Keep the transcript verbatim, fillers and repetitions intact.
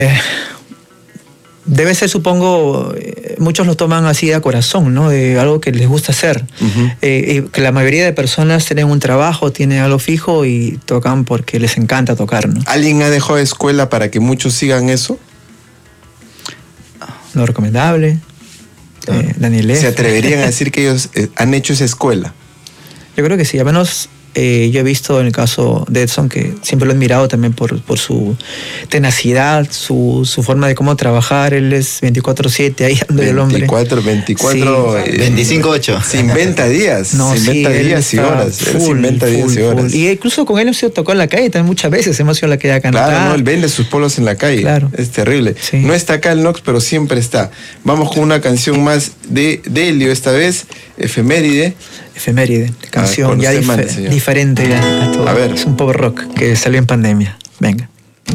Eh, debe ser, supongo, eh, muchos lo toman así de corazón, ¿no? De algo que les gusta hacer. Uh-huh. eh, que la mayoría de personas tienen un trabajo, tienen algo fijo y tocan porque les encanta tocar, ¿no? ¿Alguien ha dejado escuela para que muchos sigan eso? Lo recomendable. Ah. Eh, Daniel F. ¿Se atreverían a decir que ellos eh, han hecho esa escuela? Yo creo que sí, al menos eh, yo he visto en el caso de Edson, que siempre lo he admirado también por, por su tenacidad, su, su forma de cómo trabajar. Él es veinticuatro siete, ahí anda el hombre. veinticuatro, veinticuatro, sí. eh, veinticinco ocho. Se inventa días, no, se inventa sí, días y horas. Full, él se inventa full, días y horas. Full. Y incluso con él hemos ido tocado en la calle también muchas veces, hemos ido a la calle a cantar. Claro, no, él vende sus polos en la calle. Claro. Es terrible. Sí. No está acá el Nox, pero siempre está. Vamos con una canción más de Delio, esta vez, Efeméride. Efeméride, canción ver, ya dif- mande, diferente a, a todo. A ver. Es un pop rock que salió en pandemia. Venga.